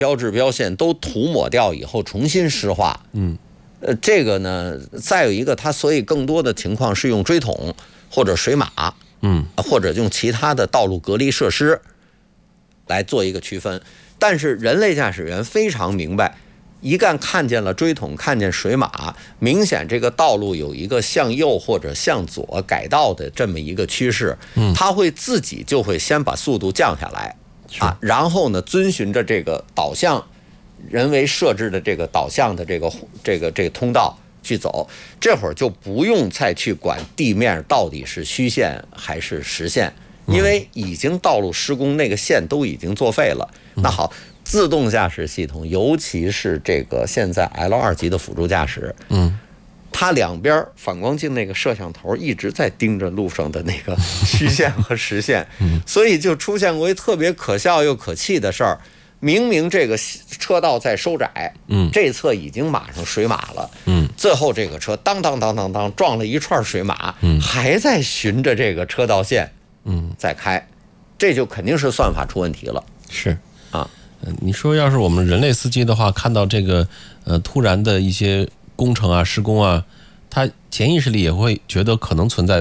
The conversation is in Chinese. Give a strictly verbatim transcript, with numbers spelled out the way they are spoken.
标志标线都涂抹掉以后重新施画。 嗯， 呃，这个呢，再有一个，它所以更多的情况是用锥桶或者水马， 嗯， 或者用其他的道路隔离设施来做一个区分。但是人类驾驶员非常明白，一旦看见了锥桶，看见水马，明显这个道路有一个向右或者向左改道的这么一个趋势， 嗯， 他会自己就会先把速度降下来啊，然后呢，遵循着这个导向人为设置的这个导向的这个这个这个通道去走，这会儿就不用再去管地面到底是虚线还是实线，因为已经道路施工，那个线都已经作废了。那好，自动驾驶系统，尤其是这个现在 L 二级的辅助驾驶， 嗯， 它两边反光镜那个摄像头一直在盯着路上的那个虚线和实线，所以就出现过一特别可笑又可气的事儿。明明这个车道在收窄， 嗯， 这侧已经码上水马了， 嗯， 最后这个车当当当当当撞了一串水马， 嗯， 还在循着这个车道线， 嗯， 在开，这就肯定是算法出问题了。 是啊， 呃，你说要是我们人类司机的话，看到这个呃突然的一些工程啊、施工啊，他潜意识里也会觉得可能存在